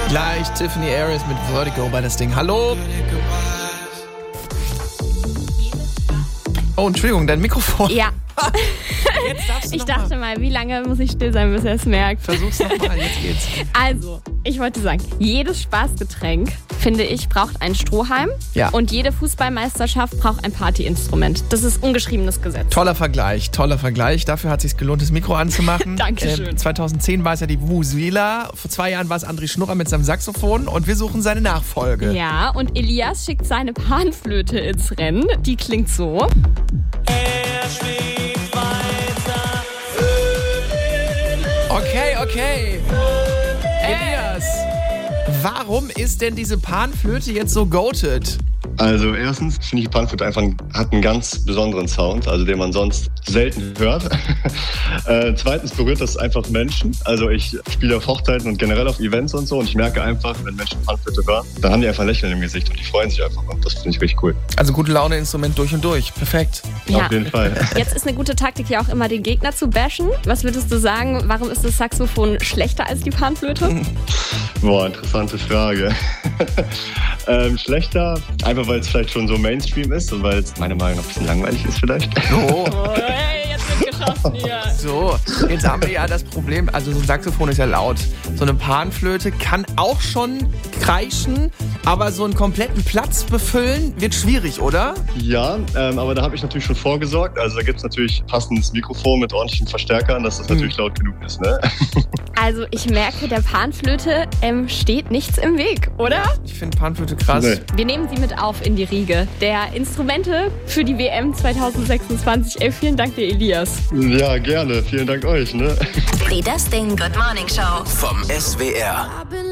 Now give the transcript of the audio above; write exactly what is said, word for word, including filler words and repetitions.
Gleich Tiffany Aries mit Vertigo bei das Ding. Hallo? Oh, Entschuldigung, dein Mikrofon. Ja. Jetzt darfst du Ich noch dachte mal. mal, wie lange muss ich still sein, bis er es merkt? Versuch's nochmal, jetzt geht's. Also, ich wollte sagen, jedes Spaßgetränk, finde ich, braucht einen Strohhalm. Ja. Und jede Fußballmeisterschaft braucht ein Partyinstrument. Das ist ungeschriebenes Gesetz. Toller Vergleich, toller Vergleich. Dafür hat es sich gelohnt, das Mikro anzumachen. Dankeschön. Ähm, zweitauszehn war es ja die Vuvuzela. Vor zwei Jahren war es André Schnurrer mit seinem Saxophon. Und wir suchen seine Nachfolge. Ja, und Elias schickt seine Panflöte ins Rennen. Die klingt so. Okay, okay. Elias, warum ist denn diese Panflöte jetzt so goated? Also erstens finde ich, die Panflöte einfach hat einen ganz besonderen Sound, also den man sonst selten hört. äh, zweitens berührt das einfach Menschen. Also ich spiele auf Hochzeiten und generell auf Events und so und ich merke einfach, wenn Menschen Panflöte hören, dann haben die einfach ein Lächeln im Gesicht und die freuen sich einfach und das finde ich richtig cool. Also gute Laune-Instrument durch und durch. Perfekt. Ja. Auf jeden Fall. Jetzt ist eine gute Taktik ja auch immer, den Gegner zu bashen. Was würdest du sagen, warum ist das Saxophon schlechter als die Panflöte? Boah, interessante Frage. ähm, schlechter, einfach weil es vielleicht schon so Mainstream ist und weil es meiner Meinung nach ein bisschen langweilig ist vielleicht. Oh. Oh, hey, jetzt wird geschossen hier. So, jetzt haben wir ja das Problem, also so ein Saxophon ist ja laut. So eine Panflöte kann auch schon kreischen, aber so einen kompletten Platz befüllen wird schwierig, oder? Ja, ähm, aber da habe ich natürlich schon vorgesorgt. Also da gibt es natürlich passendes Mikrofon mit ordentlichen Verstärkern, dass das natürlich laut genug ist, ne? Also ich merke, der Panflöte ähm, steht nichts im Weg, oder? Ich finde Panflöte krass. Nee. Wir nehmen sie mit auf in die Riege der Instrumente für die W M zwanzig sechsundzwanzig. Ey, vielen Dank dir, Elias. Ja, gerne. Vielen Dank euch, ne? Die Das Ding Good Morning Show. Vom S W R.